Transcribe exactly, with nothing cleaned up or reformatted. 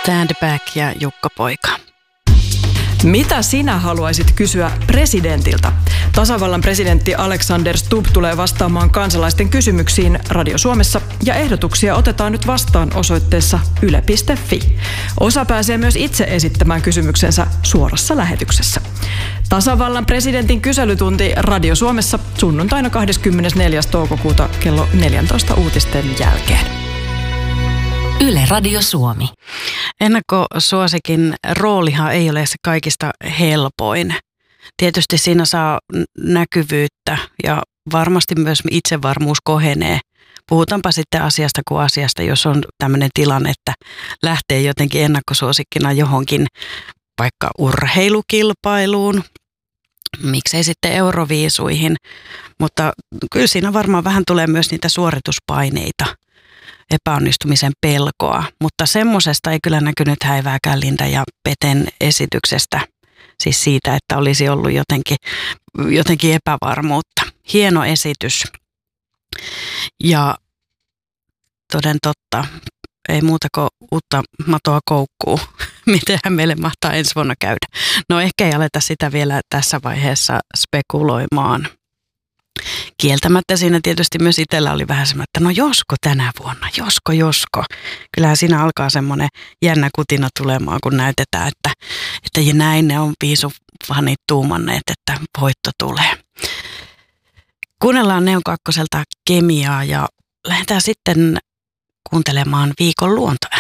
Stand Back ja Jukka Poika. Mitä sinä haluaisit kysyä presidentiltä? Tasavallan presidentti Alexander Stubb tulee vastaamaan kansalaisten kysymyksiin Radio Suomessa ja ehdotuksia otetaan nyt vastaan osoitteessa yle piste fi. Osa pääsee myös itse esittämään kysymyksensä suorassa lähetyksessä. Tasavallan presidentin kyselytunti Radio Suomessa sunnuntaina kahdeskymmenesneljäs toukokuuta kello neljätoista uutisten jälkeen. Yle Radio Suomi. Ennakkosuosikin roolihan ei ole se kaikista helpoin. Tietysti siinä saa näkyvyyttä ja varmasti myös itsevarmuus kohenee. Puhutaanpa sitten asiasta kuin asiasta, jos on tämmöinen tilanne, että lähtee jotenkin ennakkosuosikkina johonkin vaikka urheilukilpailuun, miksei sitten Euroviisuihin, mutta kyllä siinä varmaan vähän tulee myös niitä suorituspaineita, epäonnistumisen pelkoa, mutta semmosesta ei kyllä näkynyt häivääkään Linda ja Peten esityksestä, siis siitä, että olisi ollut jotenkin, jotenkin epävarmuutta. Hieno esitys ja toden totta, ei muuta kuin uutta matoa koukkuu. Mitenhän meille mahtaa ensi vuonna käydä? No ehkä ei aleta sitä vielä tässä vaiheessa spekuloimaan. Kieltämättä siinä tietysti myös itsellä oli vähän semmoinen, että no josko tänä vuonna, josko, josko. Kyllähän siinä alkaa semmoinen jännä kutina tulemaan, kun näytetään, että, että näin ne on viisufanit tuumanneet, että voitto tulee. Kuunnellaan Neon kakkoselta Kemiaa ja lähdetään sitten kuuntelemaan viikon luontoääniä.